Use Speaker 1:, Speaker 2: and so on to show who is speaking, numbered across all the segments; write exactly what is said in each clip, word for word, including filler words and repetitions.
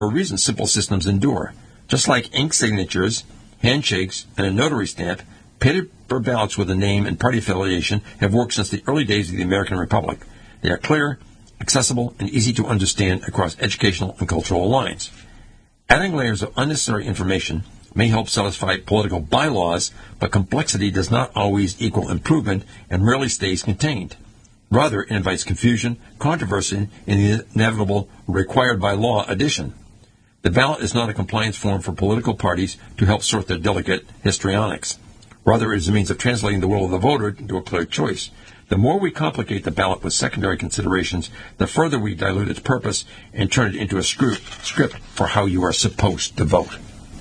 Speaker 1: For a reason, simple systems endure. Just like ink signatures, handshakes, and a notary stamp, paper ballots with a name and party affiliation have worked since the early days of the American Republic. They are clear, accessible, and easy to understand across educational and cultural lines. Adding layers of unnecessary information may help satisfy political bylaws, but complexity does not always equal improvement and rarely stays contained. Rather, it invites confusion, controversy, and the inevitable required by law addition. The ballot is not a compliance form for political parties to help sort their delicate histrionics. Rather, it is a means of translating the will of the voter into a clear choice. The more we complicate the ballot with secondary considerations, the further we dilute its purpose and turn it into a script, script for how you are supposed to vote.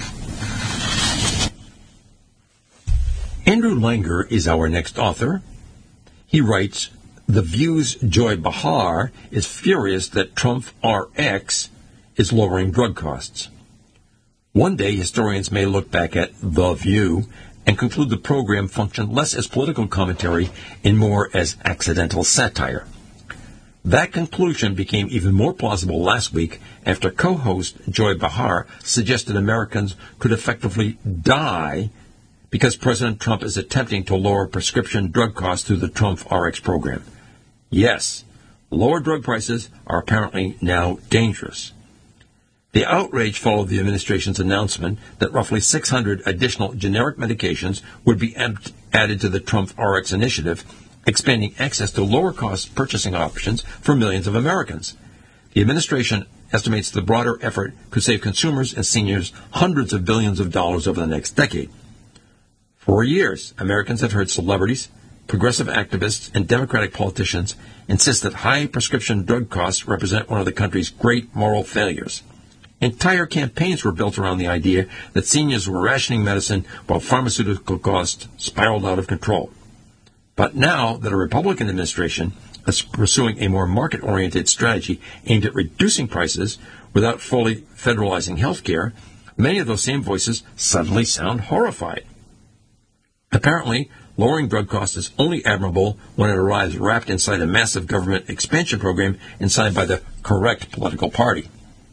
Speaker 1: Andrew Langer is our next author. He writes, The View's Joy Behar is furious that Trump R X is lowering drug costs. One day, historians may look back at The View and conclude the program functioned less as political commentary and more as accidental satire. That conclusion became even more plausible last week after co-host Joy Behar suggested Americans could effectively die because President Trump is attempting to lower prescription drug costs through the Trump R X program. Yes, lower drug prices are apparently now dangerous. The outrage followed the administration's announcement that roughly six hundred additional generic medications would be ad- added to the Trump R X initiative, expanding access to lower-cost purchasing options for millions of Americans. The administration estimates the broader effort could save consumers and seniors hundreds of billions of dollars over the next decade. For years, Americans have heard celebrities, progressive activists, and Democratic politicians insist that high prescription drug costs represent one of the country's great moral failures. Entire campaigns were built around the idea that seniors were rationing medicine while pharmaceutical costs spiraled out of control. But now that a Republican administration is pursuing a more market-oriented strategy aimed at reducing prices without fully federalizing health care, many of those same voices suddenly sound horrified. Apparently, lowering drug costs is only admirable when it arrives wrapped inside a massive government expansion program and signed by the correct political party.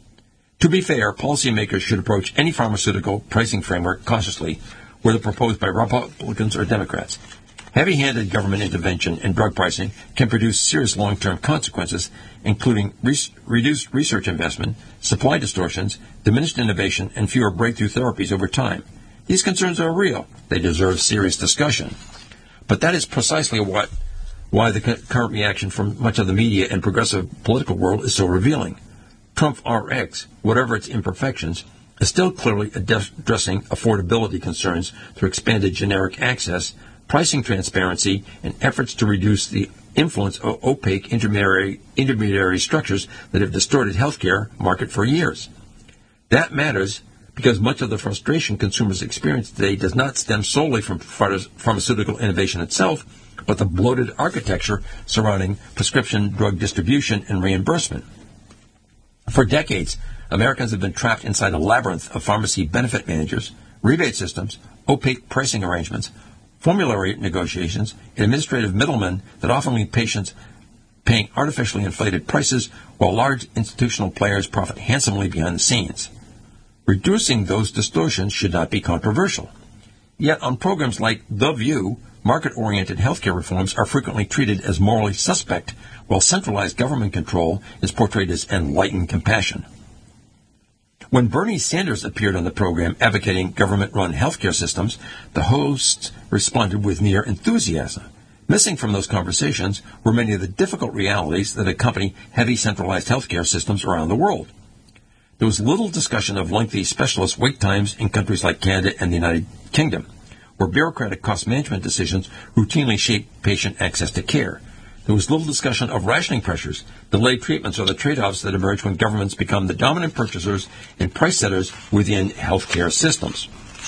Speaker 1: To be fair, policymakers should approach any pharmaceutical pricing framework cautiously, whether proposed by Republicans or Democrats. Heavy-handed government intervention in drug pricing can produce serious long-term consequences, including re- reduced research investment, supply distortions, diminished innovation, and fewer breakthrough therapies over time. These concerns are real. They deserve serious discussion. But that is precisely what, why the current reaction from much of the media and progressive political world is so revealing. Trump R X, whatever its imperfections, is still clearly addressing affordability concerns through expanded generic access, pricing transparency, and efforts to reduce the influence of opaque intermediary, intermediary structures that have distorted healthcare market for years. That matters because much of the frustration consumers experience today does not stem solely from pharmaceutical innovation itself, but the bloated architecture surrounding prescription drug distribution and reimbursement. For decades, Americans have been trapped inside a labyrinth of pharmacy benefit managers, rebate systems, opaque pricing arrangements, formulary negotiations, and administrative middlemen that often leave patients paying artificially inflated prices while large institutional players profit handsomely behind the scenes. Reducing those distortions should not be controversial. Yet on programs like The View, market-oriented healthcare reforms are frequently treated as morally suspect, while centralized government control is portrayed as enlightened compassion. When Bernie Sanders appeared on the program advocating government-run healthcare systems, the hosts responded with near enthusiasm. Missing from those conversations were many of the difficult realities that accompany heavy centralized healthcare systems around the world. There was little discussion of lengthy specialist wait times in countries like Canada and the United Kingdom, where bureaucratic cost management decisions routinely shape patient access to care. There was little discussion of rationing pressures, delayed treatments, or the trade-offs that emerge when governments become the dominant purchasers and price setters within healthcare systems.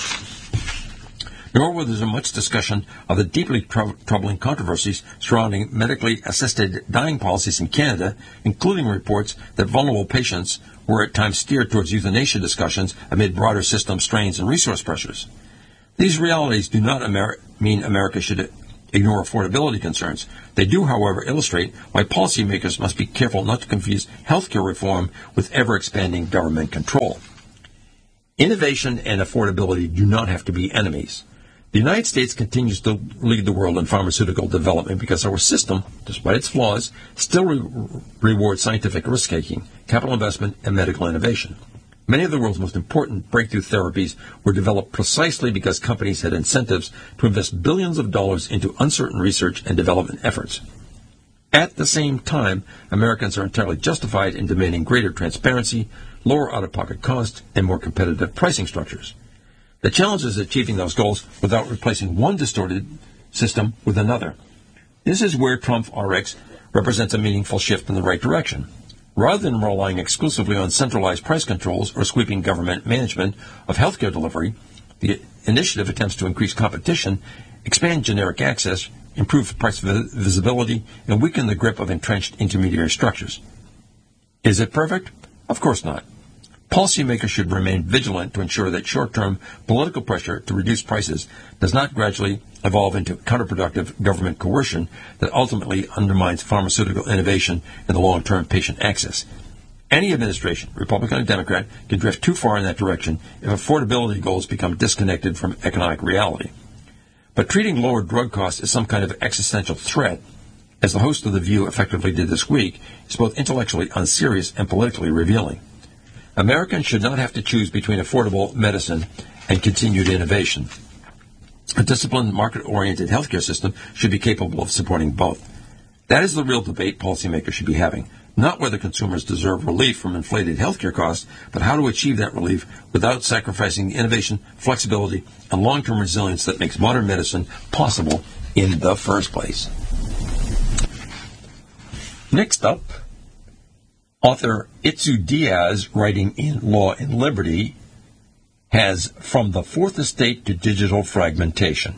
Speaker 1: Nor was there much discussion of the deeply tr- troubling controversies surrounding medically assisted dying policies in Canada, including reports that vulnerable patients were at times steered towards euthanasia discussions amid broader system strains and resource pressures. These realities do not Amer- mean America should ignore affordability concerns. They do, however, illustrate why policymakers must be careful not to confuse healthcare reform with ever-expanding government control. Innovation and affordability do not have to be enemies. The United States continues to lead the world in pharmaceutical development because our system, despite its flaws, still re- rewards scientific risk-taking, capital investment, and medical innovation. Many of the world's most important breakthrough therapies were developed precisely because companies had incentives to invest billions of dollars into uncertain research and development efforts. At the same time, Americans are entirely justified in demanding greater transparency, lower out-of-pocket costs, and more competitive pricing structures. The challenge is achieving those goals without replacing one distorted system with another. This is where TrumpRx represents a meaningful shift in the right direction. Rather than relying exclusively on centralized price controls or sweeping government management of healthcare delivery, the initiative attempts to increase competition, expand generic access, improve price visibility, and weaken the grip of entrenched intermediary structures. Is it perfect? Of course not. Policymakers should remain vigilant to ensure that short-term political pressure to reduce prices does not gradually evolve into counterproductive government coercion that ultimately undermines pharmaceutical innovation and the long-term patient access. Any administration, Republican or Democrat, can drift too far in that direction if affordability goals become disconnected from economic reality. But treating lower drug costs as some kind of existential threat, as the host of The View effectively did this week, is both intellectually unserious and politically revealing. Americans should not have to choose between affordable medicine and continued innovation. A disciplined, market-oriented healthcare system should be capable of supporting both. That is the real debate policymakers should be having, not whether consumers deserve relief from inflated healthcare costs, but how to achieve that relief without sacrificing the innovation, flexibility, and long-term resilience that makes modern medicine possible in the first place. Next up, author Itsu Diaz, writing in Law and Liberty, has From the Fourth Estate to Digital Fragmentation.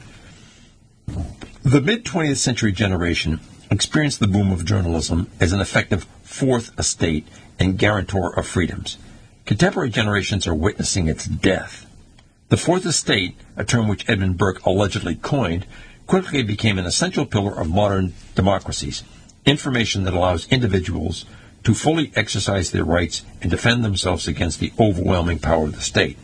Speaker 1: The mid-twentieth century generation experienced the boom of journalism as an effective fourth estate and guarantor of freedoms. Contemporary generations are witnessing its death. The fourth estate, a term which Edmund Burke allegedly coined, quickly became an essential pillar of modern democracies, information that allows individuals to fully exercise their rights and defend themselves against the overwhelming power of the state.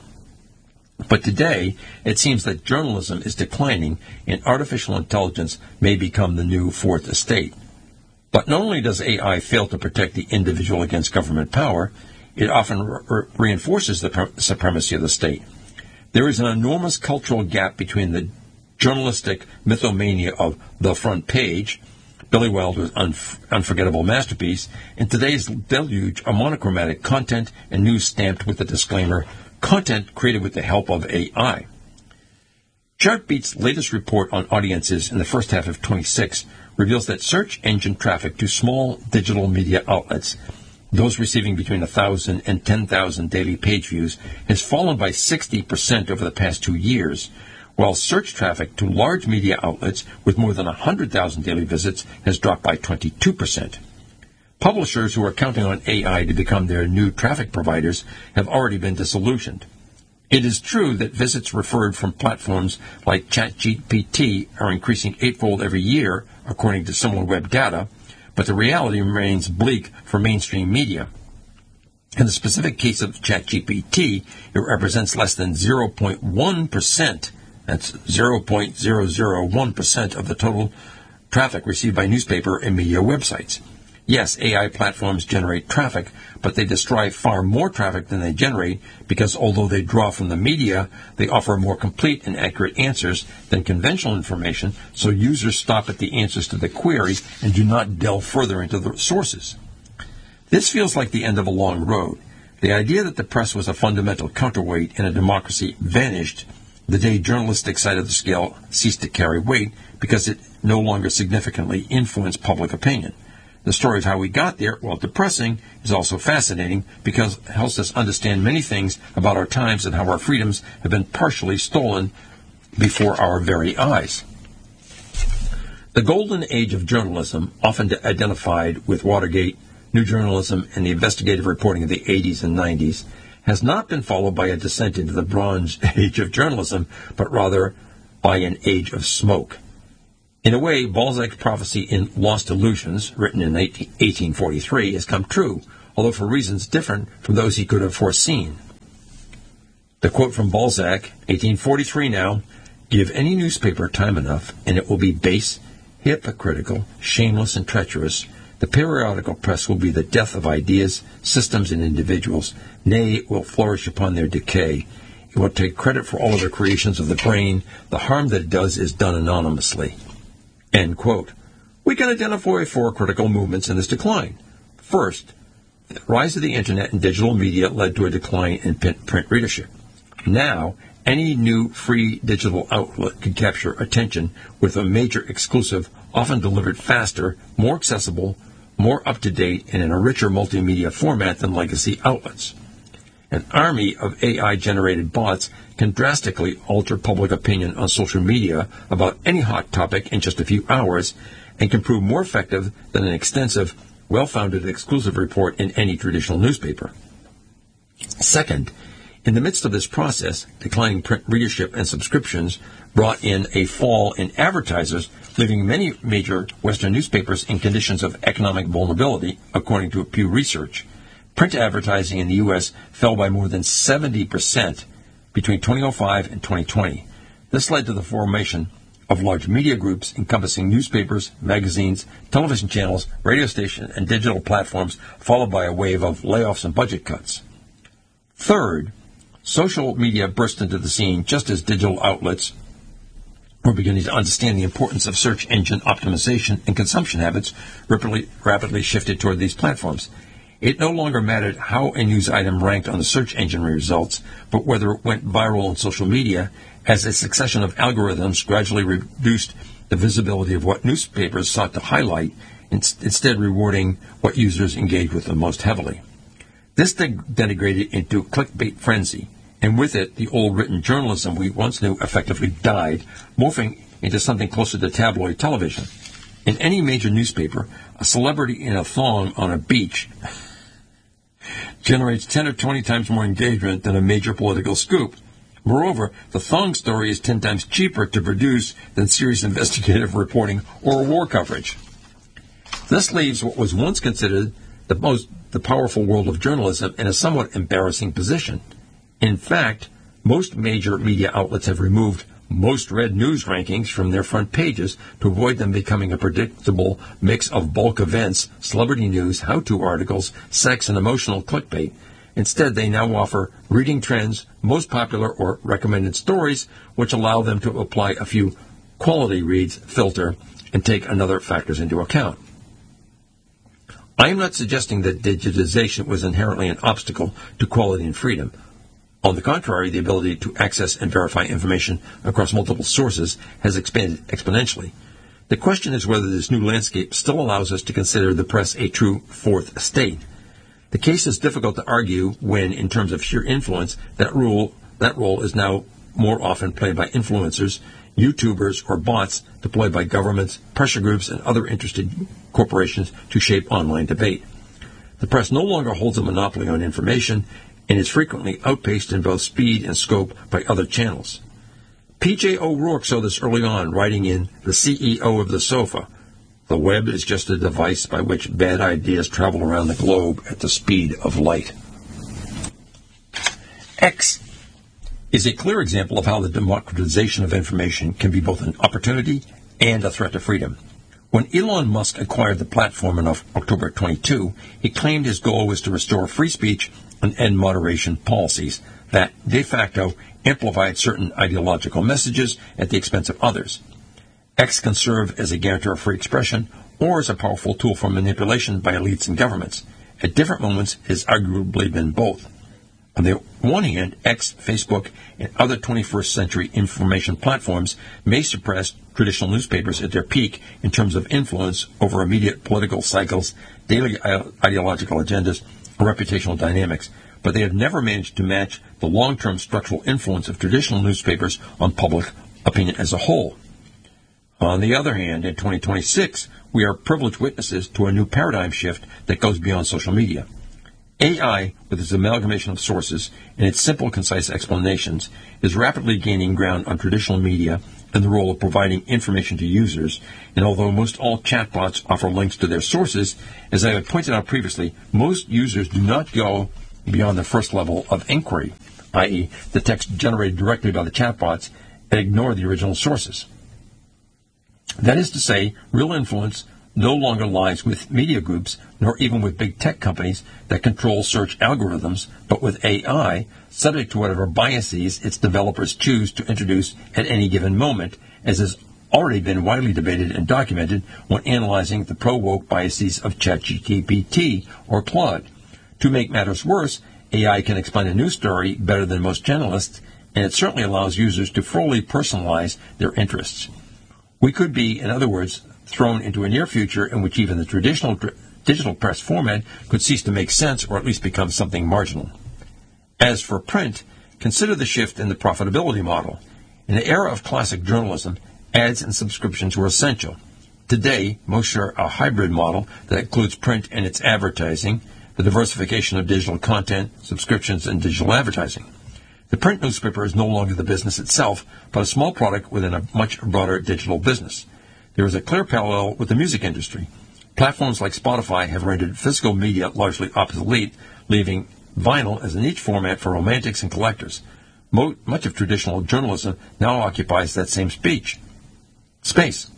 Speaker 1: But today, it seems that journalism is declining and artificial intelligence may become the new fourth estate. But not only does A I fail to protect the individual against government power, it often re- reinforces the pre- supremacy of the state. There is an enormous cultural gap between the journalistic mythomania of The Front Page, Billy Wilder's unf- unforgettable masterpiece, and today's deluge of monochromatic content and news stamped with the disclaimer, content created with the help of A I. Chartbeat's latest report on audiences in the first half of twenty-six reveals that search engine traffic to small digital media outlets, those receiving between one thousand and ten thousand daily page views, has fallen by sixty percent over the past two years, while search traffic to large media outlets with more than one hundred thousand daily visits has dropped by twenty-two percent. Publishers who are counting on A I to become their new traffic providers have already been disillusioned. It is true that visits referred from platforms like ChatGPT are increasing eightfold every year, according to SimilarWeb data, but the reality remains bleak for mainstream media. In the specific case of ChatGPT, it represents less than zero point one percent. That's zero point zero zero one percent of the total traffic received by newspaper and media websites. Yes, A I platforms generate traffic, but they destroy far more traffic than they generate because although they draw from the media, they offer more complete and accurate answers than conventional information, so users stop at the answers to the query and do not delve further into the sources. This feels like the end of a long road. The idea that the press was a fundamental counterweight in a democracy vanished the day journalistic side of the scale ceased to carry weight because it no longer significantly influenced public opinion. The story of how we got there, while depressing, is also fascinating because it helps us understand many things about our times and how our freedoms have been partially stolen before our very eyes. The golden age of journalism, often identified with Watergate, New Journalism, and the investigative reporting of the eighties and nineties, has not been followed by a descent into the Bronze Age of journalism, but rather by an age of smoke. In a way, Balzac's prophecy in Lost Illusions, written in eighteen forty-three, has come true, although for reasons different from those he could have foreseen. The quote from Balzac, eighteen forty-three now, "Give any newspaper time enough, and it will be base, hypocritical, shameless, and treacherous. The periodical press will be the death of ideas, systems, and individuals. Nay, it will flourish upon their decay. It will take credit for all of the creations of the brain. The harm that it does is done anonymously." End quote. We can identify four critical movements in this decline. First, the rise of the Internet and digital media led to a decline in print readership. Now, any new free digital outlet can capture attention with a major exclusive, often delivered faster, more accessible, more up-to-date, and in a richer multimedia format than legacy outlets. An army of A I-generated bots can drastically alter public opinion on social media about any hot topic in just a few hours and can prove more effective than an extensive, well-founded exclusive report in any traditional newspaper. Second, in the midst of this process, declining print readership and subscriptions brought in a fall in advertisers, leaving many major Western newspapers in conditions of economic vulnerability, according to Pew Research. Print advertising in the U S fell by more than seventy percent between two thousand five and twenty twenty. This led to the formation of large media groups encompassing newspapers, magazines, television channels, radio stations, and digital platforms, followed by a wave of layoffs and budget cuts. Third, social media burst into the scene just as digital outlets were beginning to understand the importance of search engine optimization, and consumption habits rapidly, rapidly shifted toward these platforms. It no longer mattered how a news item ranked on the search engine results, but whether it went viral on social media, as a succession of algorithms gradually reduced the visibility of what newspapers sought to highlight, instead rewarding what users engaged with the most heavily. This denigrated into clickbait frenzy, and with it, the old written journalism we once knew effectively died, morphing into something closer to tabloid television. In any major newspaper, a celebrity in a thong on a beach generates ten or twenty times more engagement than a major political scoop. Moreover, the thong story is ten times cheaper to produce than serious investigative reporting or war coverage. This leaves what was once considered the most the powerful world of journalism in a somewhat embarrassing position. In fact, most major media outlets have removed most read news rankings from their front pages to avoid them becoming a predictable mix of bulk events, celebrity news, how-to articles, sex, and emotional clickbait. Instead, they now offer reading trends, most popular or recommended stories, which allow them to apply a few quality reads filter and take other factors into account. I am not suggesting that digitization was inherently an obstacle to quality and freedom. On the contrary, the ability to access and verify information across multiple sources has expanded exponentially. The question is whether this new landscape still allows us to consider the press a true fourth estate. The case is difficult to argue when, in terms of sheer influence, that rule that role is now more often played by influencers, YouTubers, or bots deployed by governments, pressure groups, and other interested corporations to shape online debate. The press no longer holds a monopoly on information, and is frequently outpaced in both speed and scope by other channels. P J O'Rourke saw this early on, writing in The C E O of the Sofa, "The web is just a device by which bad ideas travel around the globe at the speed of light." X is a clear example of how the democratization of information can be both an opportunity and a threat to freedom. When Elon Musk acquired the platform in October twenty-two, he claimed his goal was to restore free speech and end moderation policies that, de facto, amplified certain ideological messages at the expense of others. X can serve as a guarantor of free expression or as a powerful tool for manipulation by elites and governments. At different moments, it has arguably been both. On the one hand, X, Facebook, and other twenty-first century information platforms may suppress traditional newspapers at their peak in terms of influence over immediate political cycles, daily ideological agendas, or reputational dynamics, but they have never managed to match the long-term structural influence of traditional newspapers on public opinion as a whole. On the other hand, in twenty twenty-six, we are privileged witnesses to a new paradigm shift that goes beyond social media. A I, with its amalgamation of sources and its simple, concise explanations, is rapidly gaining ground on traditional media in the role of providing information to users, and although most all chatbots offer links to their sources, as I have pointed out previously, most users do not go beyond the first level of inquiry, that is the text generated directly by the chatbots, and ignore the original sources. That is to say, real influence no longer lies with media groups, nor even with big tech companies that control search algorithms, but with A I, subject to whatever biases its developers choose to introduce at any given moment, as has already been widely debated and documented when analyzing the pro-woke biases of ChatGPT or Claude. To make matters worse, A I can explain a news story better than most journalists, and it certainly allows users to fully personalize their interests. We could be, in other words, thrown into a near future in which even the traditional dr- digital press format could cease to make sense or at least become something marginal. As for print, consider the shift in the profitability model. In the era of classic journalism, ads and subscriptions were essential. Today, most share a hybrid model that includes print and its advertising, the diversification of digital content, subscriptions, and digital advertising. The print newspaper is no longer the business itself, but a small product within a much broader digital business. There is a clear parallel with the music industry. Platforms like Spotify have rendered physical media largely obsolete, leaving vinyl as a niche format for romantics and collectors. Mo- much of traditional journalism now occupies that same speech, space.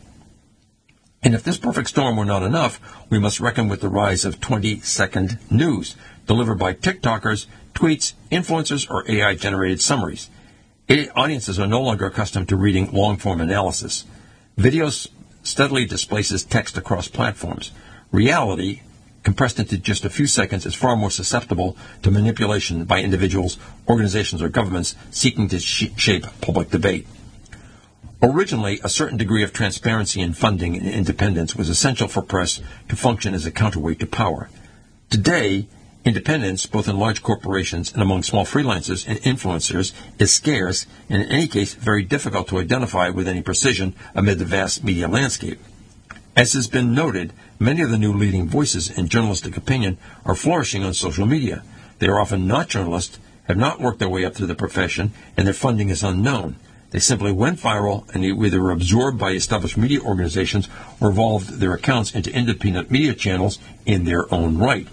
Speaker 1: And if this perfect storm were not enough, we must reckon with the rise of twenty-second news, delivered by TikTokers, tweets, influencers, or A I-generated summaries. A- audiences are no longer accustomed to reading long-form analysis. Videos steadily displaces text across platforms. Reality, compressed into just a few seconds, is far more susceptible to manipulation by individuals, organizations, or governments seeking to sh- shape public debate. Originally, a certain degree of transparency in funding and independence was essential for press to function as a counterweight to power. Today, independence, both in large corporations and among small freelancers and influencers, is scarce and in any case very difficult to identify with any precision amid the vast media landscape. As has been noted, many of the new leading voices in journalistic opinion are flourishing on social media. They are often not journalists, have not worked their way up through the profession, and their funding is unknown. They simply went viral and either were absorbed by established media organizations or evolved their accounts into independent media channels in their own right.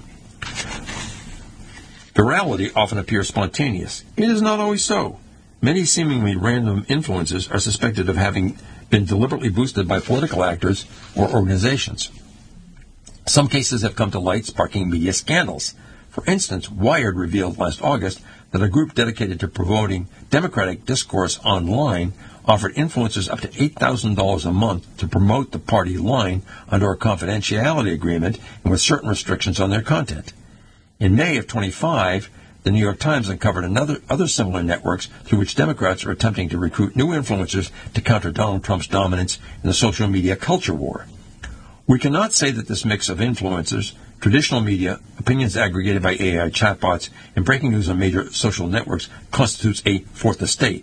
Speaker 1: Virality often appears spontaneous. It is not always so. Many seemingly random influences are suspected of having been deliberately boosted by political actors or organizations. Some cases have come to light sparking media scandals. For instance, Wired revealed last August that a group dedicated to promoting democratic discourse online offered influencers up to eight thousand dollars a month to promote the party line under a confidentiality agreement and with certain restrictions on their content. In May of twenty-five, the New York Times uncovered another other similar networks through which Democrats are attempting to recruit new influencers to counter Donald Trump's dominance in the social media culture war. We cannot say that this mix of influencers, traditional media, opinions aggregated by A I chatbots, and breaking news on major social networks constitutes a fourth estate.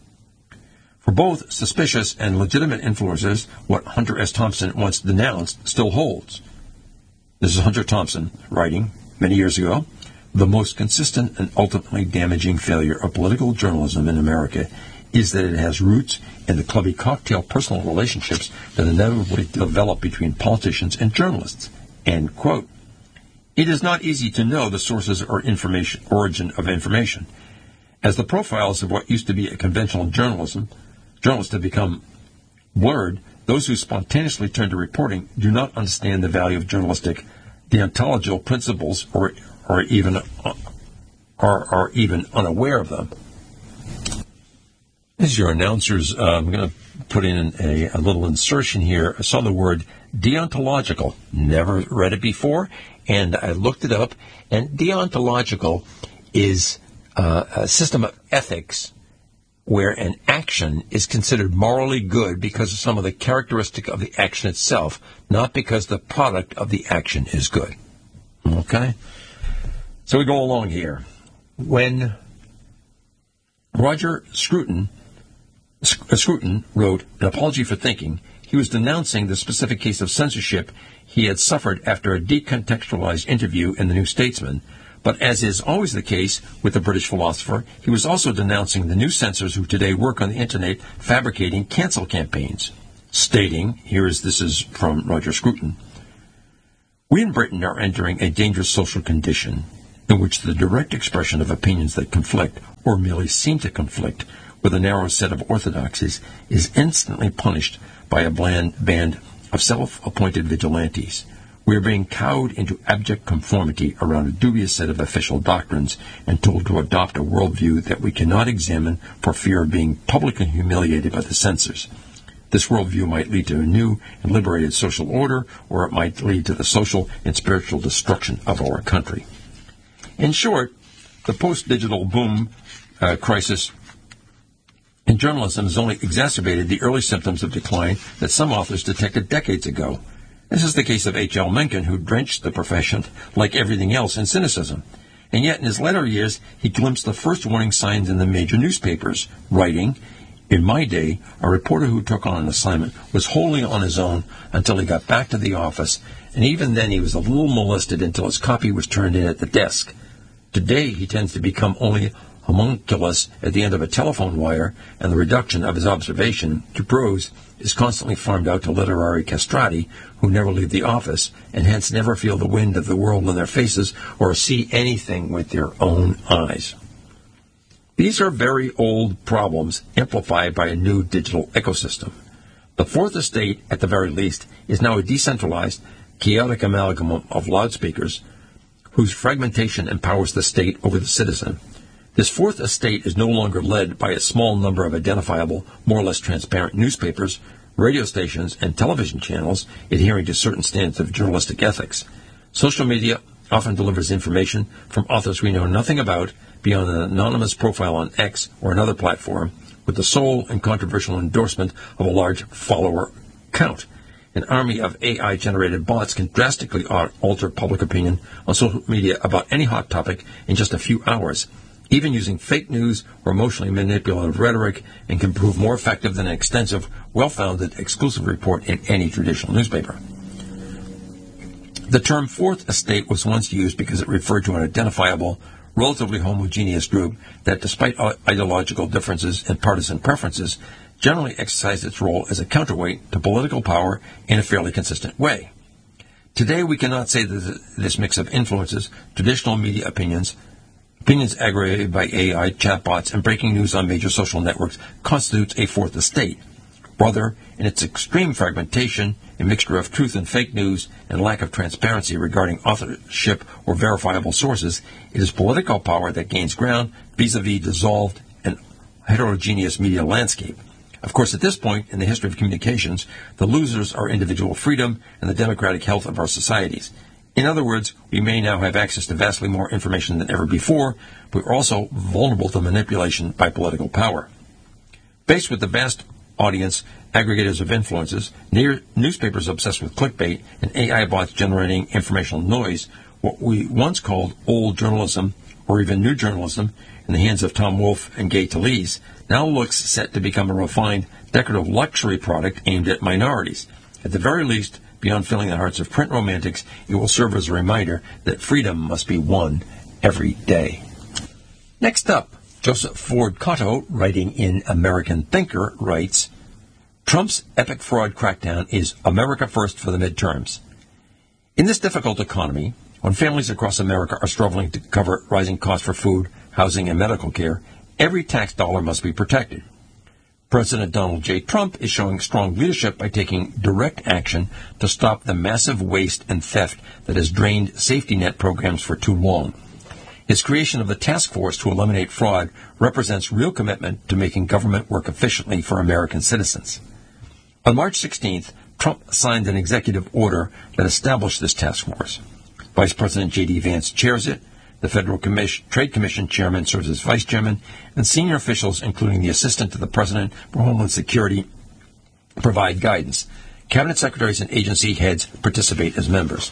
Speaker 1: For both suspicious and legitimate influencers, what Hunter S. Thompson once denounced still holds. This is Hunter Thompson writing many years ago. The most consistent and ultimately damaging failure of political journalism in America is that it has roots in the clubby cocktail personal relationships that inevitably develop between politicians and journalists. End quote. It is not easy to know the sources or information origin of information. As the profiles of what used to be a conventional journalism, journalists have become blurred, those who spontaneously turn to reporting do not understand the value of journalistic deontological principles or or even are, are even unaware of them. This is your announcers. Uh, I'm going to put in a, a little insertion here. I saw the word deontological. Never read it before, and I looked it up. And deontological is uh, a system of ethics where an action is considered morally good because of some of the characteristic of the action itself, not because the product of the action is good. Okay? So we go along here. When Roger Scruton, Scruton wrote An Apology for Thinking, he was denouncing the specific case of censorship he had suffered after a decontextualized interview in the New Statesman, But as is always the case with the British philosopher, he was also denouncing the new censors who today work on the internet fabricating cancel campaigns, stating, here is this is from Roger Scruton, "We in Britain are entering a dangerous social condition in which the direct expression of opinions that conflict, or merely seem to conflict, with a narrow set of orthodoxies is instantly punished by a bland band of self-appointed vigilantes. We are being cowed into abject conformity around a dubious set of official doctrines and told to adopt a worldview that we cannot examine for fear of being publicly humiliated by the censors. This worldview might lead to a new and liberated social order, or it might lead to the social and spiritual destruction of our country." In short, the post-digital boom uh, crisis in journalism has only exacerbated the early symptoms of decline that some authors detected decades ago. This is the case of H L Mencken, who drenched the profession, like everything else, in cynicism. And yet, in his latter years, he glimpsed the first warning signs in the major newspapers, writing, "In my day, a reporter who took on an assignment was wholly on his own until he got back to the office, and even then he was a little molested until his copy was turned in at the desk. Today, he tends to become only homunculus at the end of a telephone wire, and the reduction of his observation to prose is constantly farmed out to literary castrati who never leave the office and hence never feel the wind of the world in their faces or see anything with their own eyes." These are very old problems amplified by a new digital ecosystem. The Fourth Estate, at the very least, is now a decentralized, chaotic amalgam of loudspeakers whose fragmentation empowers the state over the citizen. This Fourth Estate is no longer led by a small number of identifiable, more or less transparent newspapers, radio stations, and television channels adhering to certain standards of journalistic ethics. Social media often delivers information from authors we know nothing about beyond an anonymous profile on X or another platform with the sole and controversial endorsement of a large follower count. An army of A I-generated bots can drastically alter public opinion on social media about any hot topic in just a few hours, even using fake news or emotionally manipulative rhetoric, and can prove more effective than an extensive, well-founded, exclusive report in any traditional newspaper. The term Fourth Estate was once used because it referred to an identifiable, relatively homogeneous group that, despite ideological differences and partisan preferences, generally exercised its role as a counterweight to political power in a fairly consistent way. Today, we cannot say that this mix of influences, traditional media opinions, opinions aggregated by A I, chatbots, and breaking news on major social networks constitutes a Fourth Estate. Rather, in its extreme fragmentation, a mixture of truth and fake news, and lack of transparency regarding authorship or verifiable sources, it is political power that gains ground vis-a-vis dissolved and heterogeneous media landscape. Of course, at this point in the history of communications, the losers are individual freedom and the democratic health of our societies. In other words, we may now have access to vastly more information than ever before, but we're also vulnerable to manipulation by political power. Faced with the vast audience aggregators of influences, near newspapers obsessed with clickbait, and A I bots generating informational noise, what we once called old journalism, or even new journalism, in the hands of Tom Wolfe and Gay Talese, now looks set to become a refined, decorative luxury product aimed at minorities. At the very least, beyond filling the hearts of print romantics, it will serve as a reminder that freedom must be won every day. Next up, Joseph Ford Cotto, writing in American Thinker, writes, Trump's epic fraud crackdown is America first for the midterms. In this difficult economy, when families across America are struggling to cover rising costs for food, housing, and medical care, every tax dollar must be protected. President Donald J. Trump is showing strong leadership by taking direct action to stop the massive waste and theft that has drained safety net programs for too long. His creation of the task force to eliminate fraud represents real commitment to making government work efficiently for American citizens. On March sixteenth, Trump signed an executive order that established this task force. Vice President J D. Vance chairs it. The Federal Commission, Trade Commission chairman serves as vice chairman, and senior officials, including the assistant to the president for Homeland Security, provide guidance. Cabinet secretaries and agency heads participate as members.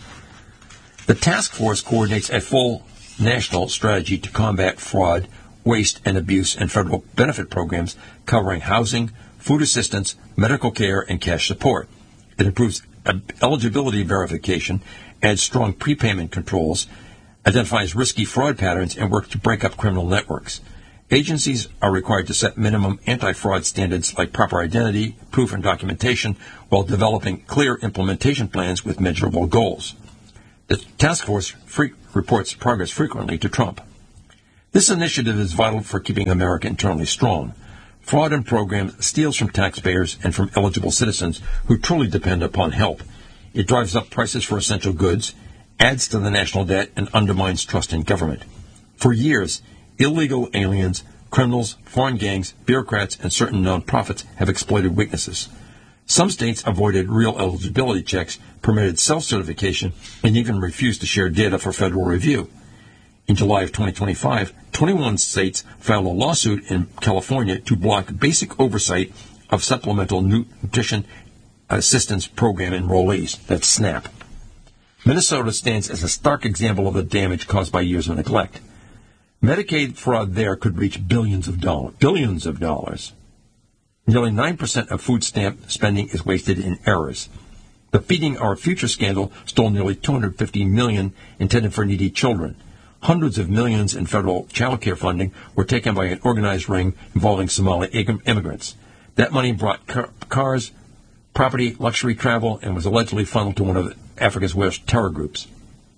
Speaker 1: The task force coordinates a full national strategy to combat fraud, waste, and abuse in federal benefit programs covering housing, food assistance, medical care, and cash support. It improves eligibility verification, adds strong prepayment controls, identifies risky fraud patterns and works to break up criminal networks. Agencies are required to set minimum anti-fraud standards like proper identity, proof, and documentation while developing clear implementation plans with measurable goals. The task force free- reports progress frequently to Trump. This initiative is vital for keeping America internally strong. Fraud in programs steals from taxpayers and from eligible citizens who truly depend upon help. It drives up prices for essential goods, adds to the national debt, and undermines trust in government. For years, illegal aliens, criminals, foreign gangs, bureaucrats, and certain nonprofits have exploited weaknesses. Some states avoided real eligibility checks, permitted self-certification, and even refused to share data for federal review. In July of twenty twenty-five, twenty-one states filed a lawsuit in California to block basic oversight of Supplemental Nutrition Assistance Program enrollees, that's SNAP. Minnesota stands as a stark example of the damage caused by years of neglect. Medicaid fraud there could reach billions of dollars. Billions of dollars. Nearly nine percent of food stamp spending is wasted in errors. The Feeding Our Future scandal stole nearly two hundred fifty million dollars intended for needy children. Hundreds of millions in federal child care funding were taken by an organized ring involving Somali immigrants. That money brought car- cars, property, luxury travel, and was allegedly funneled to one of Africa's worst terror groups.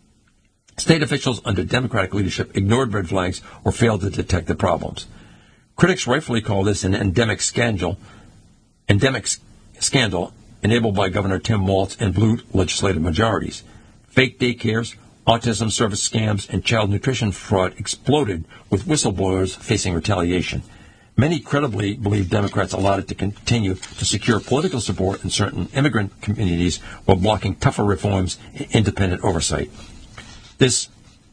Speaker 1: State officials under Democratic leadership ignored red flags or failed to detect the problems. Critics rightfully call this an endemic scandal, endemic scandal enabled by Governor Tim Walz and blue legislative majorities. Fake daycares, autism service scams, and child nutrition fraud exploded with whistleblowers facing retaliation. Many credibly believe Democrats allowed it to continue to secure political support in certain immigrant communities while blocking tougher reforms and independent oversight. This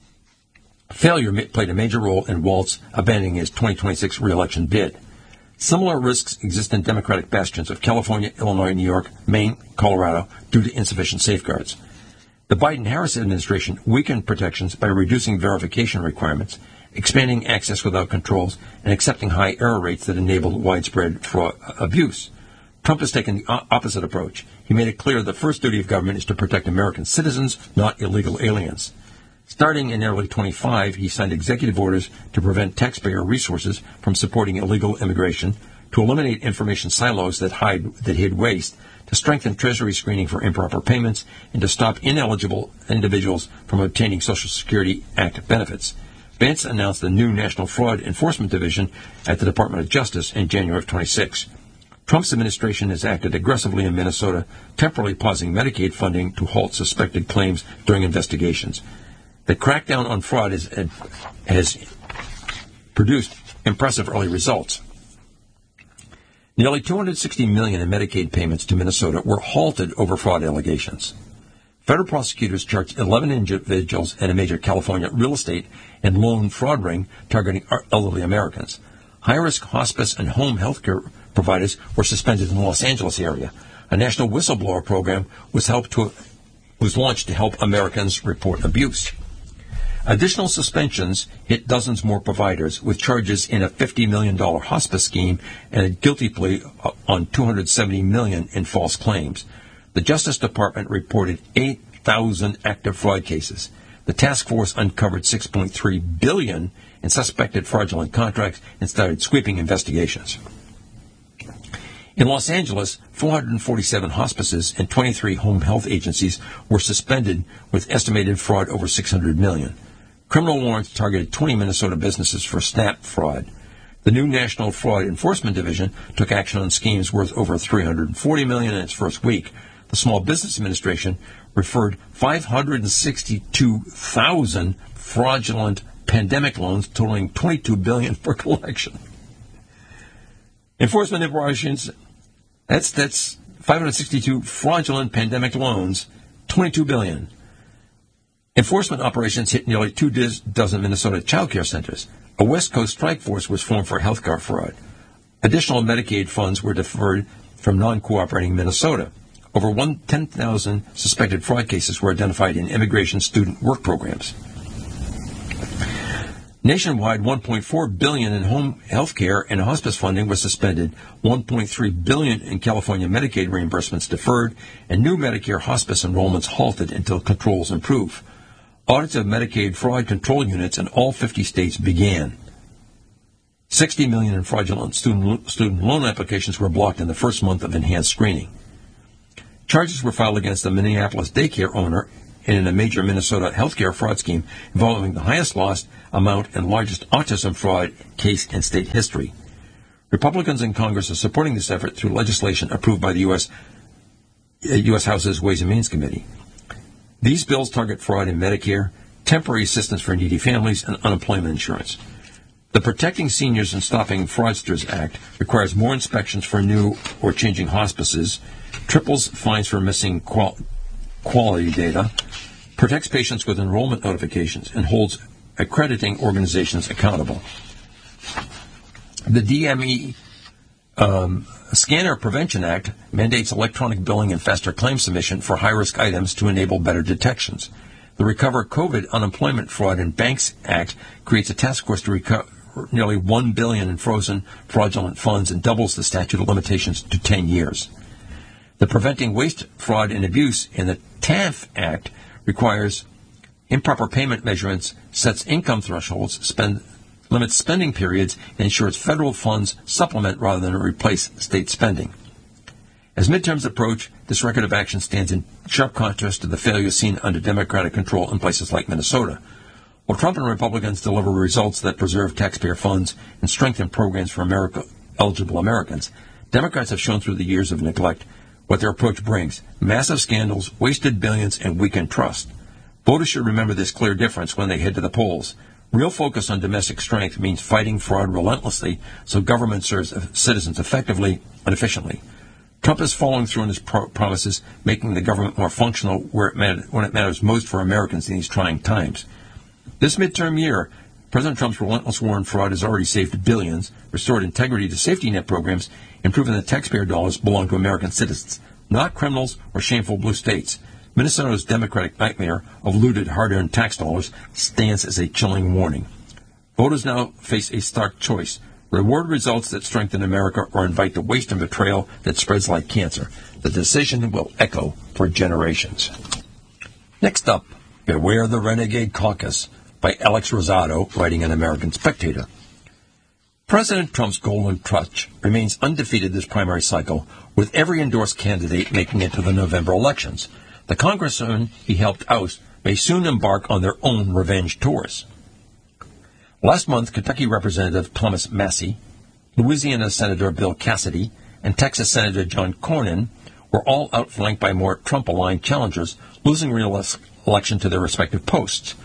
Speaker 1: failure played a major role in Walz abandoning his twenty twenty-six re-election bid. Similar risks exist in Democratic bastions of California, Illinois, New York, Maine, Colorado due to insufficient safeguards. The Biden-Harris administration weakened protections by reducing verification requirements, expanding access without controls, and accepting high error rates that enabled widespread fraud abuse. Trump has taken the opposite approach. He made it clear the first duty of government is to protect American citizens, not illegal aliens. Starting in early twenty-five, he signed executive orders to prevent taxpayer resources from supporting illegal immigration, to eliminate information silos that hide that hid waste, to strengthen Treasury screening for improper payments, and to stop ineligible individuals from obtaining Social Security Act benefits. Vance announced the new National Fraud Enforcement Division at the Department of Justice in January of twenty-six. Trump's administration has acted aggressively in Minnesota, temporarily pausing Medicaid funding to halt suspected claims during investigations. The crackdown on fraud is, has produced impressive early results. Nearly two hundred sixty million dollars in Medicaid payments to Minnesota were halted over fraud allegations. Federal prosecutors charged eleven individuals in a major California real estate and loan fraud ring targeting elderly Americans. High-risk hospice and home health care providers were suspended in the Los Angeles area. A national whistleblower program was, helped to, was launched to help Americans report abuse. Additional suspensions hit dozens more providers, with charges in a fifty million dollars hospice scheme and a guilty plea on two hundred seventy million dollars in false claims. The Justice Department reported eight thousand active fraud cases. The task force uncovered six point three billion dollars in suspected fraudulent contracts and started sweeping investigations. In Los Angeles, four hundred forty-seven hospices and twenty-three home health agencies were suspended with estimated fraud over six hundred million dollars. Criminal warrants targeted twenty Minnesota businesses for SNAP fraud. The new National Fraud Enforcement Division took action on schemes worth over three hundred forty million dollars in its first week. The Small Business Administration referred five hundred sixty-two thousand fraudulent pandemic loans totaling twenty-two billion dollars for collection. Enforcement operations, that's that's five hundred sixty-two fraudulent pandemic loans, twenty-two billion dollars. Enforcement operations hit nearly two dozen Minnesota child care centers. A West Coast strike force was formed for health care fraud. Additional Medicaid funds were deferred from non-cooperating Minnesota. Over ten thousand suspected fraud cases were identified in immigration student work programs. Nationwide, one point four billion dollars in home health care and hospice funding was suspended, one point three billion dollars in California Medicaid reimbursements deferred, and new Medicare hospice enrollments halted until controls improve. Audits of Medicaid fraud control units in all fifty states began. sixty million dollars in fraudulent student, student loan applications were blocked in the first month of enhanced screening. Charges were filed against a Minneapolis daycare owner in a major Minnesota healthcare fraud scheme involving the highest loss amount and largest autism fraud case in state history. Republicans in Congress are supporting this effort through legislation approved by the U S U S House's Ways and Means Committee. These bills target fraud in Medicare, temporary assistance for needy families, and unemployment insurance. The Protecting Seniors and Stopping Fraudsters Act requires more inspections for new or changing hospices, triples fines for missing qual- quality data, protects patients with enrollment notifications, and holds accrediting organizations accountable. The D M E um, Scanner Prevention Act mandates electronic billing and faster claim submission for high-risk items to enable better detections. The Recover COVID Unemployment Fraud in Banks Act creates a task force to recover nearly one billion dollars in frozen fraudulent funds and doubles the statute of limitations to ten years. The Preventing Waste, Fraud, and Abuse in the T A F Act requires improper payment measurements, sets income thresholds, spend, limits spending periods, and ensures federal funds supplement rather than replace state spending. As midterms approach, this record of action stands in sharp contrast to the failures seen under Democratic control in places like Minnesota. While Trump and Republicans deliver results that preserve taxpayer funds and strengthen programs for America, eligible Americans, Democrats have shown through the years of neglect what their approach brings: massive scandals, wasted billions, and weakened trust. Voters should remember this clear difference when they head to the polls. Real focus on domestic strength means fighting fraud relentlessly so government serves citizens effectively and efficiently. Trump is following through on his pro- promises, making the government more functional where it matter- when it matters most for Americans in these trying times. This midterm year, President Trump's relentless war on fraud has already saved billions, restored integrity to safety net programs, and proven that taxpayer dollars belong to American citizens, not criminals or shameful blue states. Minnesota's Democratic nightmare of looted hard-earned tax dollars stands as a chilling warning. Voters now face a stark choice: reward results that strengthen America or invite the waste and betrayal that spreads like cancer. The decision will echo for generations. Next up, Beware the Renegade Caucus by Alex Rosado, writing in American Spectator. President Trump's golden touch remains undefeated this primary cycle, with every endorsed candidate making it to the November elections. The congressmen he helped oust may soon embark on their own revenge tours. Last month, Kentucky Representative Thomas Massie, Louisiana Senator Bill Cassidy, and Texas Senator John Cornyn were all outflanked by more Trump-aligned challengers, losing re-election to their respective posts.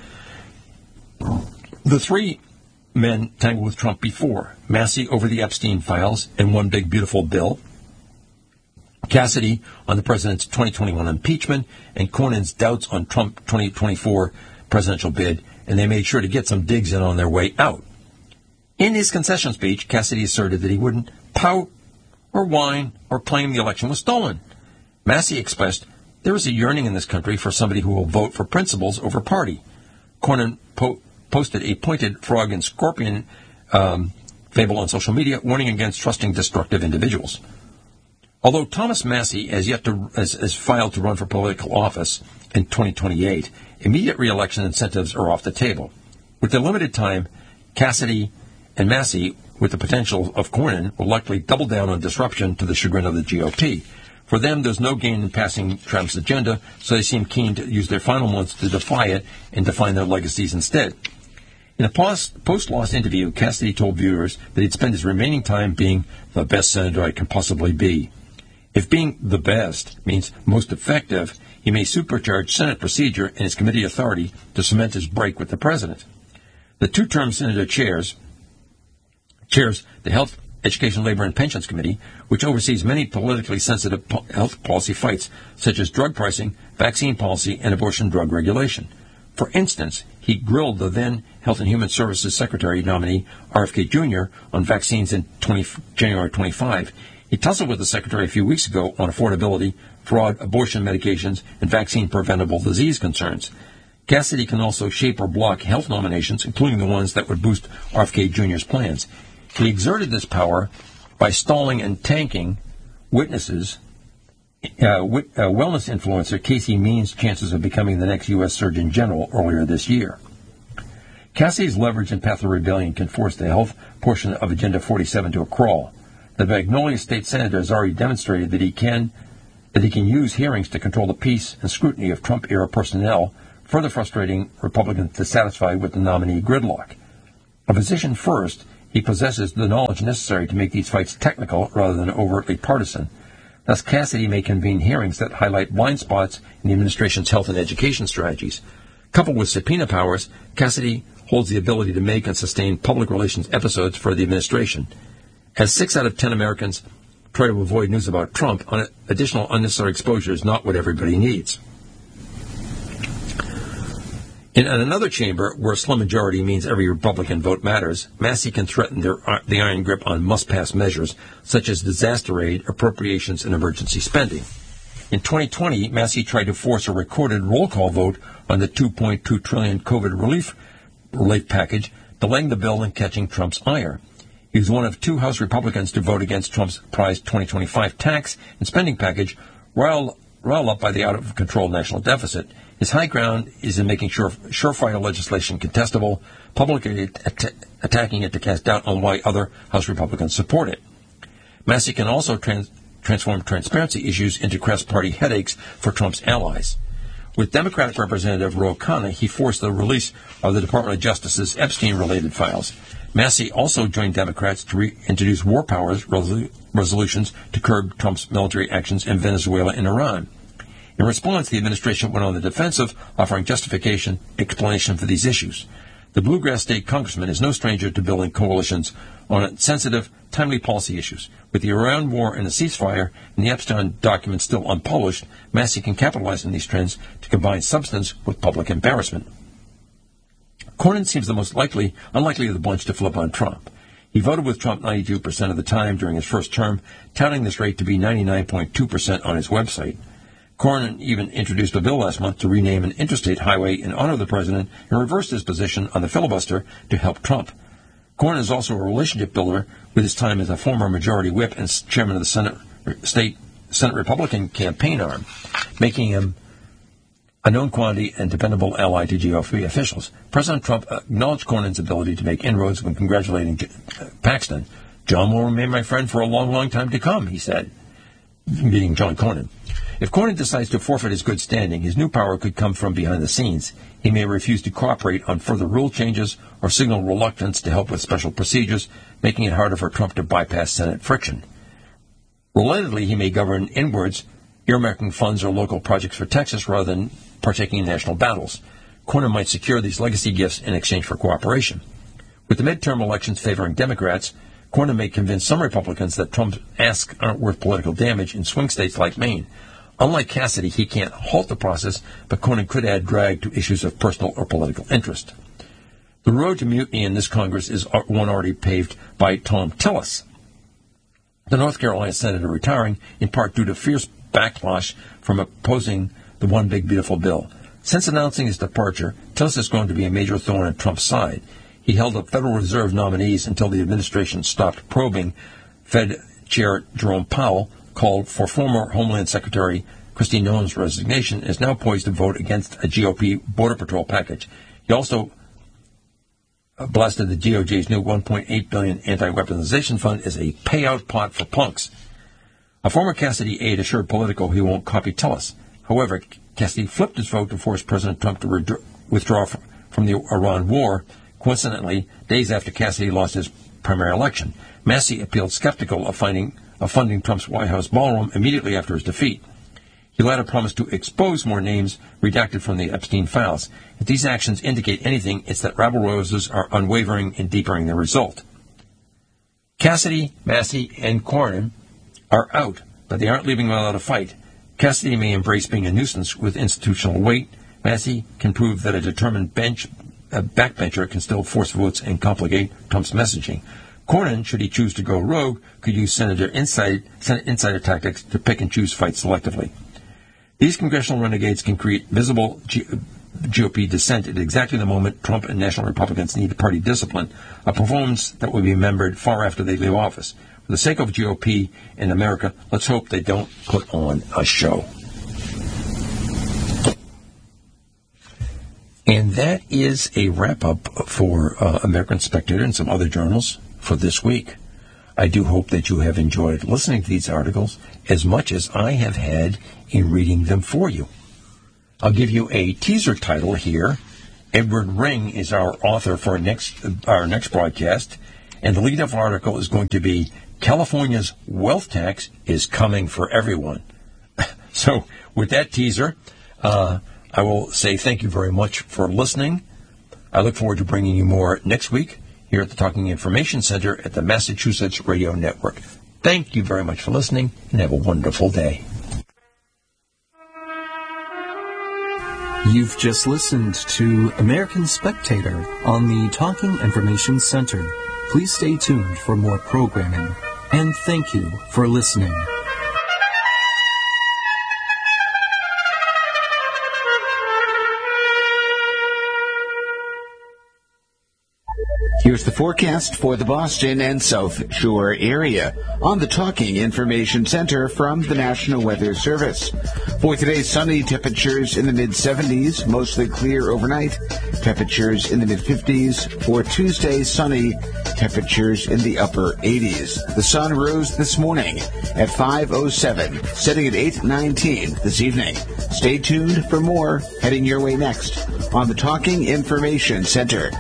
Speaker 1: The three men tangled with Trump before: Massie over the Epstein files and One Big Beautiful Bill, Cassidy on the president's twenty twenty-one impeachment, and Cornyn's doubts on Trump twenty twenty-four presidential bid, and they made sure to get some digs in on their way out. In his concession speech, Cassidy asserted that he wouldn't pout or whine or claim the election was stolen. Massie expressed, "There is a yearning in this country for somebody who will vote for principles over party." Cornyn po- posted a pointed frog and scorpion um, fable on social media, warning against trusting destructive individuals. Although Thomas Massie has yet to has, has filed to run for political office in twenty twenty-eight, immediate re-election incentives are off the table. With the limited time, Cassidy and Massie, with the potential of Cornyn, will likely double down on disruption to the chagrin of the G O P. For them, there's no gain in passing Trump's agenda, so they seem keen to use their final months to defy it and define their legacies instead. In a post- post-loss interview, Cassidy told viewers that he'd spend his remaining time being the best senator I can possibly be. If being the best means most effective, he may supercharge Senate procedure and his committee authority to cement his break with the president. The two-term senator chairs, chairs the Health, Education, Labor, and Pensions Committee, which oversees many politically sensitive po- health policy fights, such as drug pricing, vaccine policy, and abortion drug regulation. For instance, he grilled the then Health and Human Services Secretary nominee, R F K Junior, on vaccines in January twenty-five. He tussled with the Secretary a few weeks ago on affordability, fraud, abortion medications, and vaccine-preventable disease concerns. Cassidy can also shape or block health nominations, including the ones that would boost R F K Junior's plans. He exerted this power by stalling and tanking witnesses uh, w- uh, wellness influencer Casey Means' chances of becoming the next U S Surgeon General earlier this year. Cassidy's leverage in path of rebellion can force the health portion of Agenda forty-seven to a crawl. The Magnolia State Senator has already demonstrated that he can that he can use hearings to control the peace and scrutiny of Trump-era personnel, further frustrating Republicans dissatisfied with the nominee gridlock. A physician first, he possesses the knowledge necessary to make these fights technical rather than overtly partisan. Thus, Cassidy may convene hearings that highlight blind spots in the administration's health and education strategies. Coupled with subpoena powers, Cassidy holds the ability to make and sustain public relations episodes for the administration. As six out of ten Americans try to avoid news about Trump, additional unnecessary exposure is not what everybody needs. In another chamber, where a slim majority means every Republican vote matters, Massey can threaten their, uh, the iron grip on must-pass measures, such as disaster aid, appropriations, and emergency spending. In twenty twenty, Massey tried to force a recorded roll call vote on the two point two trillion dollars COVID relief, relief package, delaying the bill and catching Trump's ire. He was one of two House Republicans to vote against Trump's prized twenty twenty-five tax and spending package, riled, riled up by the out-of-control national deficit. His high ground is in making sure surefire legislation contestable, publicly at- attacking it to cast doubt on why other House Republicans support it. Massey can also trans- transform transparency issues into cross-party headaches for Trump's allies. With Democratic Representative Ro Khanna, he forced the release of the Department of Justice's Epstein-related files. Massey also joined Democrats to re- introduce war powers resol- resolutions to curb Trump's military actions in Venezuela and Iran. In response, the administration went on the defensive, offering justification, explanation for these issues. The Bluegrass State congressman is no stranger to building coalitions on sensitive, timely policy issues. With the Iran war and the ceasefire, and the Epstein documents still unpublished, Massey can capitalize on these trends to combine substance with public embarrassment. Cornyn seems the most likely, unlikely of the bunch to flip on Trump. He voted with Trump ninety-two percent of the time during his first term, touting this rate to be ninety-nine point two percent on his website. Cornyn even introduced a bill last month to rename an interstate highway in honor of the president and reversed his position on the filibuster to help Trump. Cornyn is also a relationship builder with his time as a former majority whip and chairman of the Senate state Senate Republican campaign arm, making him a known quantity and dependable ally to G O P officials. President Trump acknowledged Cornyn's ability to make inroads when congratulating Paxton. "John will remain my friend for a long, long time to come," he said, meaning John Cornyn. If Cornyn decides to forfeit his good standing, his new power could come from behind the scenes. He may refuse to cooperate on further rule changes or signal reluctance to help with special procedures, making it harder for Trump to bypass Senate friction. Relatedly, he may govern inwards, earmarking funds or local projects for Texas rather than partaking in national battles. Cornyn might secure these legacy gifts in exchange for cooperation. With the midterm elections favoring Democrats, Cornyn may convince some Republicans that Trump's asks aren't worth political damage in swing states like Maine. Unlike Cassidy, he can't halt the process, but Cornyn could add drag to issues of personal or political interest. The road to mutiny in this Congress is one already paved by Thom Tillis, the North Carolina senator retiring, in part due to fierce backlash from opposing the One Big Beautiful Bill. Since announcing his departure, Tillis is going to be a major thorn in Trump's side. He held up Federal Reserve nominees until the administration stopped probing. Fed Chair Jerome Powell called for former Homeland Secretary Kristi Noem's resignation, is now poised to vote against a G O P Border Patrol package. He also blasted the D O J's new one point eight billion dollars anti-weaponization fund as a payout pot for punks. A former Cassidy aide assured Politico he won't copy Tillis. However, Cassidy flipped his vote to force President Trump to re- withdraw from the Iran war, coincidentally, days after Cassidy lost his primary election. Massey appealed skeptical of finding of funding Trump's White House ballroom immediately after his defeat. He later promised to expose more names redacted from the Epstein files. If these actions indicate anything, it's that rabble-rousers are unwavering in deepening the result. Cassidy, Massey, and Cornyn are out, but they aren't leaving without a fight. Cassidy may embrace being a nuisance with institutional weight. Massey can prove that a determined bench, a backbencher can still force votes and complicate Trump's messaging. Cornyn, should he choose to go rogue, could use Senator inside, Senate insider tactics to pick and choose fights selectively. These congressional renegades can create visible ge- G O P dissent at exactly the moment Trump and National Republicans need party discipline, a performance that will be remembered far after they leave office. For the sake of G O P in America, let's hope they don't put on a show. And that is a wrap-up for uh, American Spectator and some other journals for this week. I do hope that you have enjoyed listening to these articles as much as I have had in reading them for you. I'll give you a teaser title here. Edward Ring is our author for our next, our next broadcast, and the lead-up article is going to be California's Wealth Tax is Coming for Everyone. So with that teaser, uh, I will say thank you very much for listening. I look forward to bringing you more next week here at the Talking Information Center at the Massachusetts Radio Network. Thank you very much for listening, and have a wonderful day.
Speaker 2: You've just listened to American Spectator on the Talking Information Center. Please stay tuned for more programming, and thank you for listening.
Speaker 3: Here's the forecast for the Boston and South Shore area on the Talking Information Center from the National Weather Service. For today, sunny, temperatures in the mid-seventies, mostly clear overnight, temperatures in the mid-fifties. For Tuesday, sunny, temperatures in the upper eighties. The sun rose this morning at five oh seven, setting at eight nineteen this evening. Stay tuned for more heading your way next on the Talking Information Center.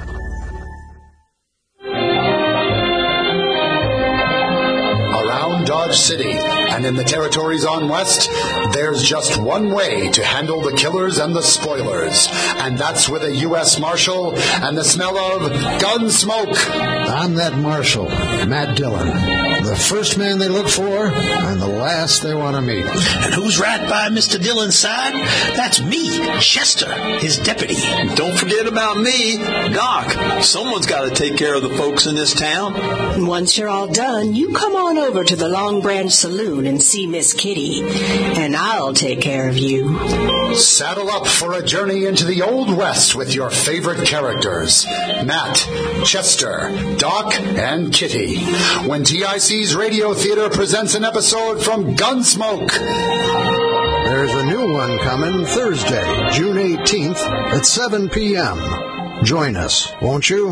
Speaker 4: Dodge City and in the territories on West, there's just one way to handle the killers and the spoilers, and that's with a U S Marshal and the smell of gun smoke.
Speaker 5: I'm that Marshal, Matt Dillon, the first man they look for and the last they want to meet.
Speaker 6: And who's right by Mister Dillon's side? That's me, Chester, his deputy.
Speaker 7: Don't forget about me, Doc. Someone's got to take care of the folks in this town.
Speaker 8: Once you're all done, you come on over to the Long Branch Saloon and see Miss Kitty, and I'll take care of you.
Speaker 4: Saddle up for a journey into the Old West with your favorite characters, Matt, Chester, Doc, and Kitty, when T I C's Radio Theater presents an episode from Gunsmoke.
Speaker 5: There's a new one coming Thursday, June eighteenth at seven p.m. Join us, won't you?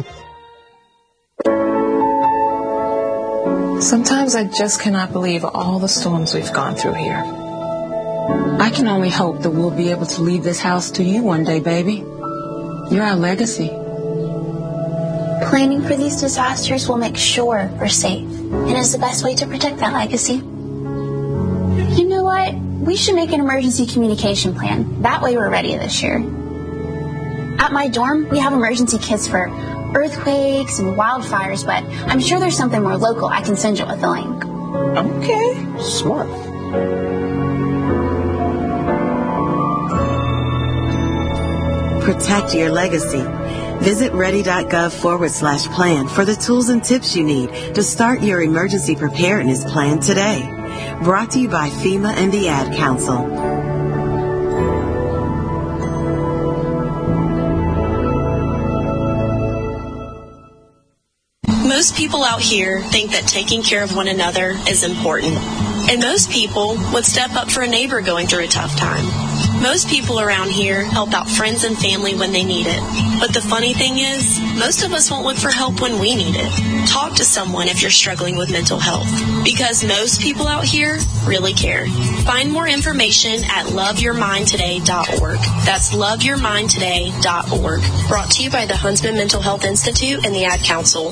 Speaker 9: Sometimes I just cannot believe all the storms we've gone through here. I can only hope that we'll be able to leave this house to you one day, baby. You're our legacy.
Speaker 10: Planning for these disasters will make sure we're safe, and is the best way to protect that legacy. You know what? We should make an emergency communication plan. That way we're ready this year. At my dorm, we have emergency kits for earthquakes and wildfires, but I'm sure there's something more local I can send you with a link.
Speaker 9: Okay.
Speaker 5: Smart.
Speaker 11: Protect your legacy. Visit ready.gov forward slash plan for the tools and tips you need to start your emergency preparedness plan today. Brought to you by FEMA and the Ad Council.
Speaker 12: Most people out here think that taking care of one another is important. And most people would step up for a neighbor going through a tough time. Most people around here help out friends and family when they need it. But the funny thing is, most of us won't look for help when we need it. Talk to someone if you're struggling with mental health, because most people out here really care. Find more information at love your mind today dot org. That's love your mind today dot org. Brought to you by the Huntsman Mental Health Institute and the Ad Council.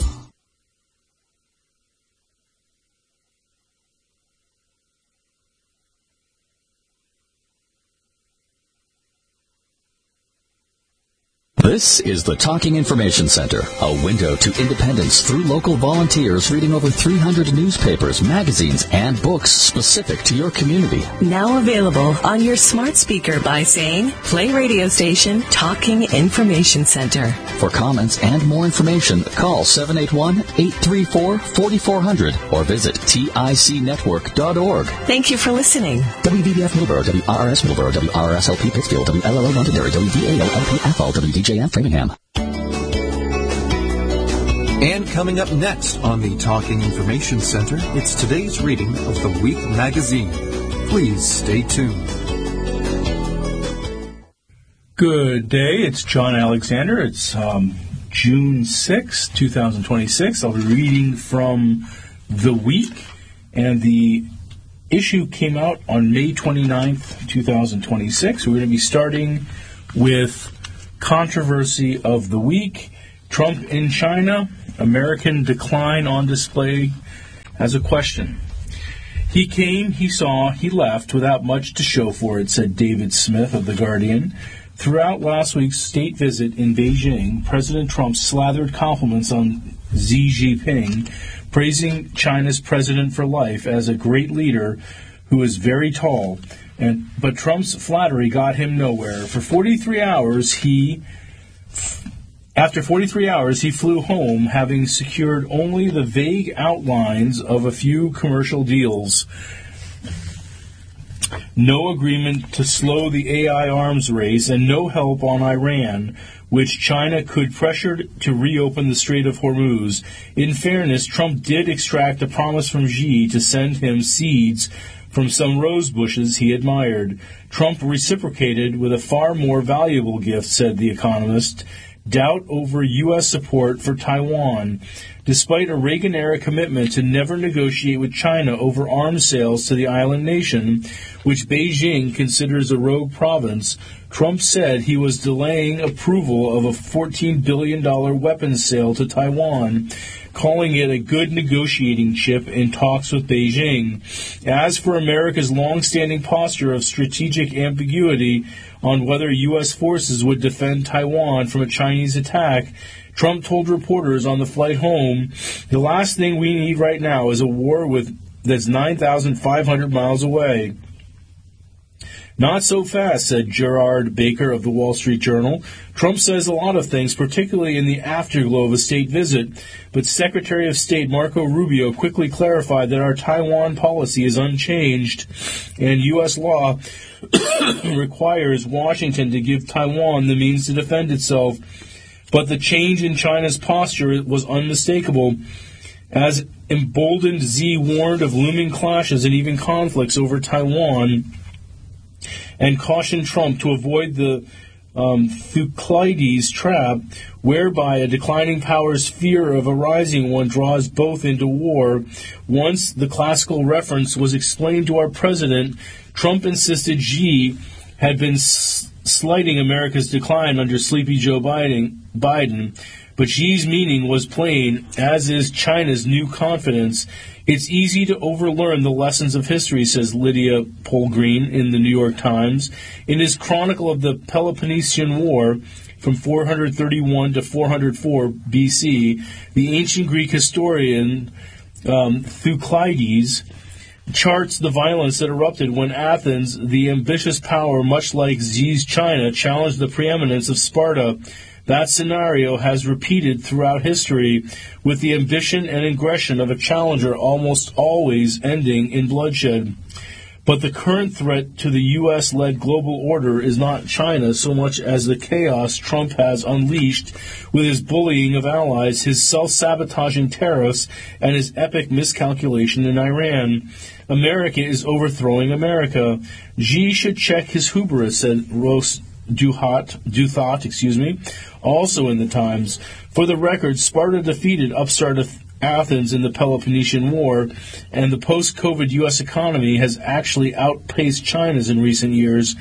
Speaker 13: This is the Talking Information Center, a window to independence through local volunteers reading over three hundred newspapers, magazines, and books specific to your community.
Speaker 14: Now available on your smart speaker by saying, play radio station Talking Information Center.
Speaker 13: For comments and more information, call seven eight one, eight three four, four four zero zero or visit tic network dot org.
Speaker 14: Thank you for listening.
Speaker 13: W V B F Middleborough, W R R S Middleborough, W R R S L P Pittsfield, W L L O Londonderry, W D A L L P Athol, W D J M Framingham.
Speaker 2: And coming up next on the Talking Information Center, it's today's reading of the Week magazine. Please stay tuned.
Speaker 15: Good day. It's John Alexander. It's um, June sixth, twenty twenty-six. I'll be reading from The Week, and the issue came out on May twenty-ninth, twenty twenty-six. We're going to be starting with Controversy of the Week. Trump in China, American decline on display as a question. He came, he saw, he left without much to show for it, said David Smith of The Guardian. Throughout last week's state visit in Beijing, President Trump slathered compliments on Xi Jinping, praising China's president for life as a great leader who is very tall. And but Trump's flattery got him nowhere. For forty-three hours, he, after forty-three hours, he flew home, having secured only the vague outlines of a few commercial deals. No agreement to slow the A I arms race, and no help on Iran, which China could pressure to reopen the Strait of Hormuz. In fairness, Trump did extract a promise from Xi to send him seeds from some rose bushes he admired. Trump reciprocated with a far more valuable gift, said The Economist, doubt over U S support for Taiwan. Despite a Reagan-era commitment to never negotiate with China over arms sales to the island nation, which Beijing considers a rogue province, Trump said he was delaying approval of a fourteen billion dollars weapons sale to Taiwan, calling it a good negotiating chip in talks with Beijing. As for America's long-standing posture of strategic ambiguity on whether U S forces would defend Taiwan from a Chinese attack, Trump told reporters on the flight home, the last thing we need right now is a war with that's nine thousand five hundred miles away. Not so fast, said Gerard Baker of the Wall Street Journal. Trump says a lot of things, particularly in the afterglow of a state visit, but Secretary of State Marco Rubio quickly clarified that our Taiwan policy is unchanged, and U S law requires Washington to give Taiwan the means to defend itself. But the change in China's posture was unmistakable. As emboldened, Xi warned of looming clashes and even conflicts over Taiwan, and cautioned Trump to avoid the um, Thucydides trap, whereby a declining power's fear of a rising one draws both into war. Once the classical reference was explained to our president, Trump insisted Xi had been s- slighting America's decline under sleepy Joe Biden, Biden, but Xi's meaning was plain, as is China's new confidence. It's easy to overlearn the lessons of history, says Lydia Polgreen in the New York Times. In his chronicle of the Peloponnesian War from four thirty-one to four oh four B C, the ancient Greek historian um, Thucydides charts the violence that erupted when Athens, the ambitious power much like Xi's China, challenged the preeminence of Sparta. That scenario has repeated throughout history, with the ambition and aggression of a challenger almost always ending in bloodshed. But the current threat to the U S-led global order is not China so much as the chaos Trump has unleashed with his bullying of allies, his self-sabotaging tariffs, and his epic miscalculation in Iran. America is overthrowing America. Xi should check his hubris, said Rose Duhat, Duthot, excuse me, also in the Times. For the record, Sparta defeated upstart Athens in the Peloponnesian War, and the post-COVID U S economy has actually outpaced China's in recent years.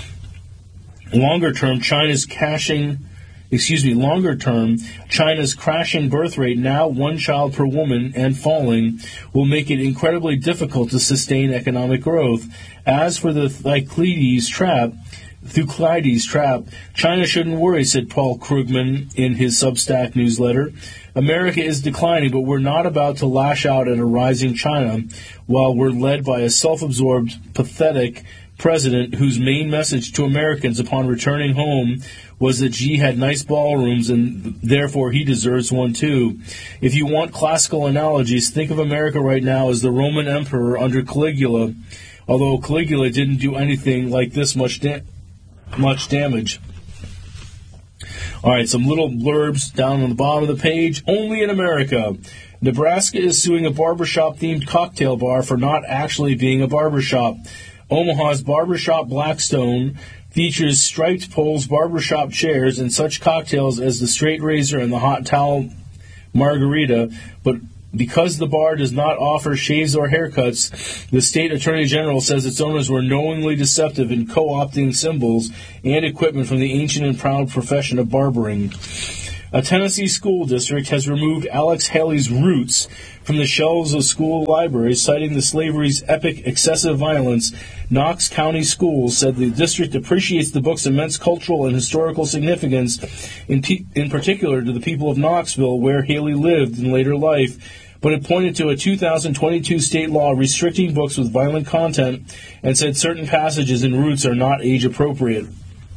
Speaker 15: Longer term, China's cashing, excuse me, longer term, China's crashing birth rate, now one child per woman and falling, will make it incredibly difficult to sustain economic growth. As for the Thucydides trap, Thucydides trap. China shouldn't worry, said Paul Krugman in his Substack newsletter. America is declining, but we're not about to lash out at a rising China while we're led by a self-absorbed, pathetic president whose main message to Americans upon returning home was that Xi had nice ballrooms and therefore he deserves one too. If you want classical analogies, think of America right now as the Roman emperor under Caligula, although Caligula didn't do anything like this much da- much damage. All right, some little blurbs down on the bottom of the page. Only in America. Nebraska is suing a barbershop-themed cocktail bar for not actually being a barbershop. Omaha's Barbershop Blackstone features striped poles, barbershop chairs, and such cocktails as the straight razor and the hot towel margarita, but because the bar does not offer shaves or haircuts, the state attorney general says its owners were knowingly deceptive in co-opting symbols and equipment from the ancient and proud profession of barbering. A Tennessee school district has removed Alex Haley's Roots from the shelves of school libraries, citing the slavery's epic excessive violence. Knox County Schools said the district appreciates the book's immense cultural and historical significance, in, pe- in particular to the people of Knoxville, where Haley lived in later life, but it pointed to a two thousand twenty-two state law restricting books with violent content and said certain passages in Roots are not age-appropriate.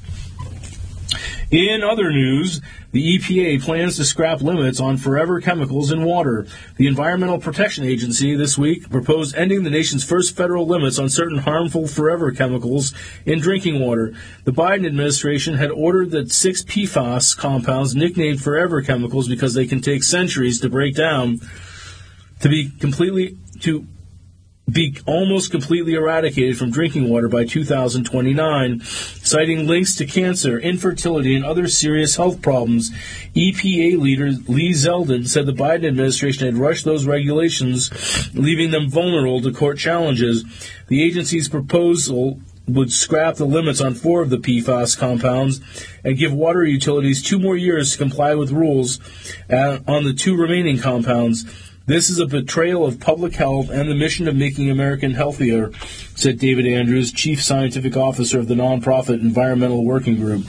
Speaker 15: In other news, the E P A plans to scrap limits on forever chemicals in water. The Environmental Protection Agency this week proposed ending the nation's first federal limits on certain harmful forever chemicals in drinking water. The Biden administration had ordered that six P FAS compounds, nicknamed forever chemicals because they can take centuries to break down, to be completely to be almost completely eradicated from drinking water by two thousand twenty-nine, citing links to cancer, infertility, and other serious health problems. E P A leader Lee Zeldin said the Biden administration had rushed those regulations, leaving them vulnerable to court challenges. The agency's proposal would scrap the limits on four of the P FAS compounds and give water utilities two more years to comply with rules on the two remaining compounds. This is a betrayal of public health and the mission of making America healthier, said David Andrews, Chief Scientific Officer of the nonprofit Environmental Working Group.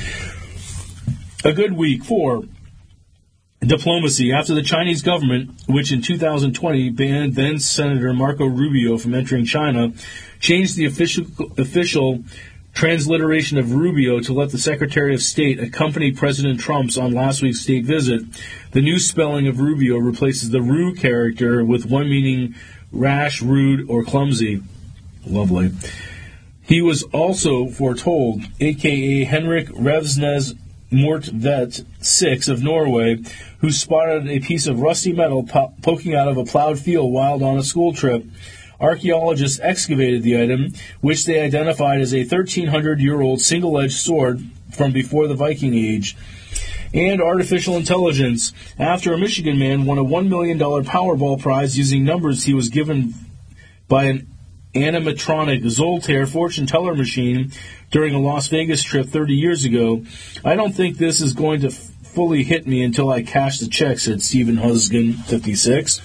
Speaker 15: A good week for diplomacy after the Chinese government, which in two thousand twenty banned then Senator Marco Rubio from entering China, changed the official official transliteration of Rubio to let the Secretary of State accompany President Trump's on last week's state visit. The new spelling of Rubio replaces the Ru character with one meaning rash, rude, or clumsy. Lovely. He was also foretold, a k a. Henrik Revsnes Mortvedt six of Norway, who spotted a piece of rusty metal po- poking out of a plowed field while on a school trip. Archaeologists excavated the item, which they identified as a thirteen hundred year old single-edged sword from before the Viking Age. And artificial intelligence. After a Michigan man won a one million dollars Powerball prize using numbers he was given by an animatronic Zoltaire fortune teller machine during a Las Vegas trip thirty years ago, I don't think this is going to f- fully hit me until I cash the check, said Stephen Husgan, fifty-six.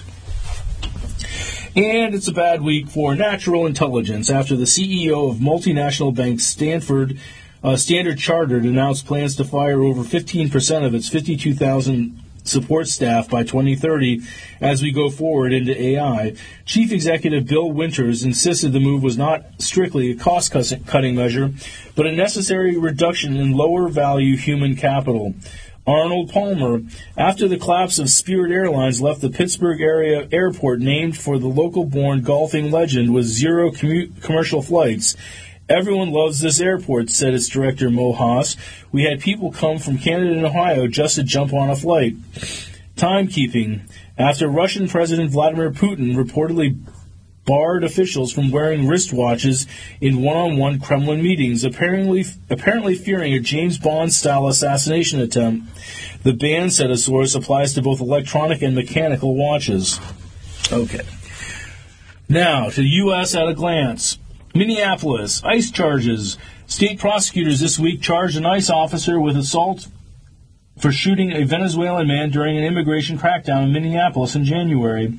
Speaker 15: And it's a bad week for natural intelligence after the C E O of multinational bank Stanford uh, Standard Chartered announced plans to fire over fifteen percent of its fifty-two thousand support staff by twenty thirty as we go forward into A I. Chief Executive Bill Winters insisted the move was not strictly a cost-cutting measure, but a necessary reduction in lower-value human capital. Arnold Palmer, after the collapse of Spirit Airlines left the Pittsburgh area airport named for the local-born golfing legend with zero commu- commercial flights. Everyone loves this airport, said its director Mo Haas. We had people come from Canada and Ohio just to jump on a flight. Timekeeping. After Russian President Vladimir Putin reportedly barred officials from wearing wristwatches in one-on-one Kremlin meetings, apparently apparently fearing a James Bond-style assassination attempt. The ban, said a source, applies to both electronic and mechanical watches. Okay. Now, to the U S at a glance. Minneapolis, ICE charges. State prosecutors this week charged an ICE officer with assault for shooting a Venezuelan man during an immigration crackdown in Minneapolis in January.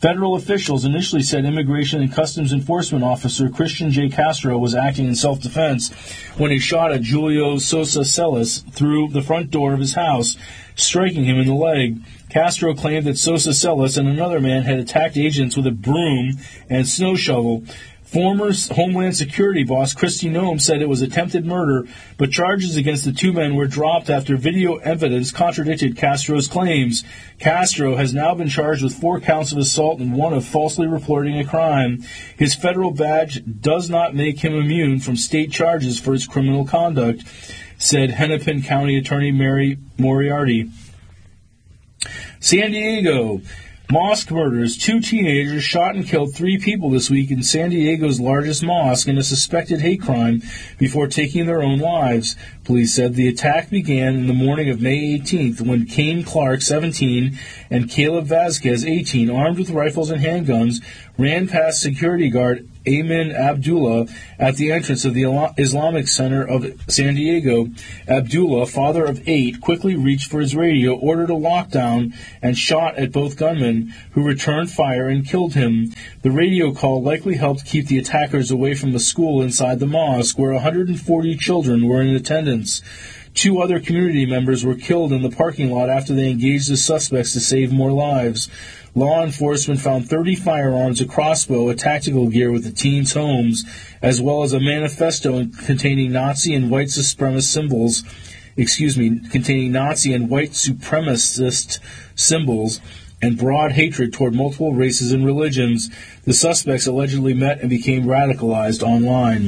Speaker 15: Federal officials initially said Immigration and Customs Enforcement Officer Christian J. Castro was acting in self-defense when he shot at Julio Sosa Celis through the front door of his house, striking him in the leg. Castro claimed that Sosa Celis and another man had attacked agents with a broom and snow shovel. Former Homeland Security boss Kristi Noem said it was attempted murder, but charges against the two men were dropped after video evidence contradicted Castro's claims. Castro has now been charged with four counts of assault and one of falsely reporting a crime. His federal badge does not make him immune from state charges for his criminal conduct, said Hennepin County Attorney Mary Moriarty. San Diego. Mosque murders. Two teenagers shot and killed three people this week in San Diego's largest mosque in a suspected hate crime before taking their own lives. Police said the attack began in the morning of May eighteenth when Kane Clark, seventeen, and Caleb Vasquez, eighteen, armed with rifles and handguns, ran past security guard Ayman Abdullah at the entrance of the Islamic Center of San Diego. Abdullah, father of eight, quickly reached for his radio, ordered a lockdown, and shot at both gunmen, who returned fire and killed him. The radio call likely helped keep the attackers away from the school inside the mosque, where one hundred forty children were in attendance. Two other community members were killed in the parking lot after they engaged the suspects to save more lives. Law enforcement found thirty firearms, a crossbow, a tactical gear with the teens' homes, as well as a manifesto containing Nazi and white supremacist symbols, excuse me, containing Nazi and white supremacist symbols, and broad hatred toward multiple races and religions. The suspects allegedly met and became radicalized online.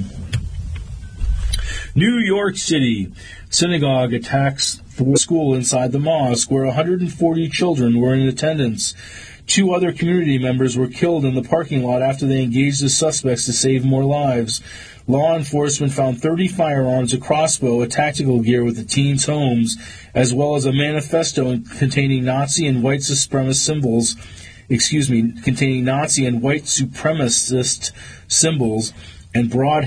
Speaker 15: New York City. Synagogue attacks for school inside the mosque, where one hundred forty children were in attendance. Two other community members were killed in the parking lot after they engaged the suspects to save more lives. Law enforcement found thirty firearms, a crossbow, a tactical gear with the teens' homes, as well as a manifesto containing Nazi and white supremacist symbols, excuse me, containing Nazi and white supremacist symbols, and broad